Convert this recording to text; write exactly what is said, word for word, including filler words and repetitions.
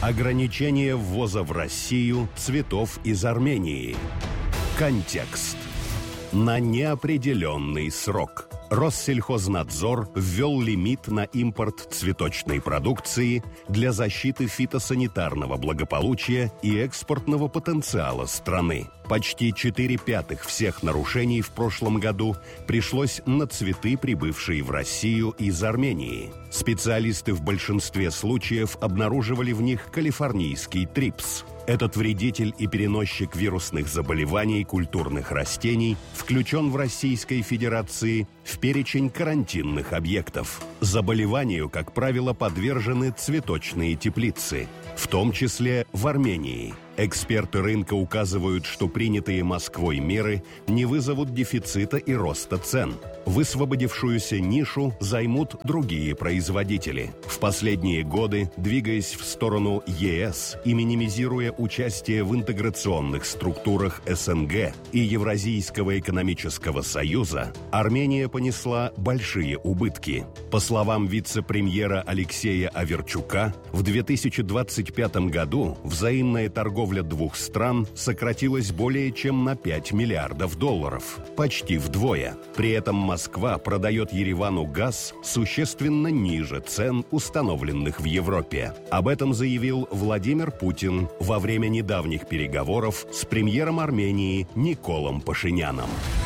Ограничение ввоза в Россию цветов из Армении. Контекст. На неопределенный срок. Россельхознадзор ввел лимит на импорт цветочной продукции для защиты фитосанитарного благополучия и экспортного потенциала страны. Почти четыре пятых всех нарушений в прошлом году пришлось на цветы, прибывшие в Россию из Армении. Специалисты в большинстве случаев обнаруживали в них калифорнийский трипс. Этот вредитель и переносчик вирусных заболеваний культурных растений включен в Российской Федерации в перечень карантинных объектов. Заболеванию, как правило, подвержены цветочные теплицы, в том числе в Армении. Эксперты рынка указывают, что принятые Москвой меры не вызовут дефицита и роста цен. Высвободившуюся нишу займут другие производители. В последние годы, двигаясь в сторону ЕС и минимизируя участие в интеграционных структурах СНГ и Евразийского экономического союза, Армения понесла большие убытки. По словам вице-премьера Алексея Аверчука, в две тысячи двадцать пятом году взаимная торговля двух стран сократилась более чем на пять миллиардов долларов, почти вдвое. При этом Москва продает Еревану газ существенно ниже цен, установленных в Европе. Об этом заявил Владимир Путин во время недавних переговоров с премьером Армении Николом Пашиняном.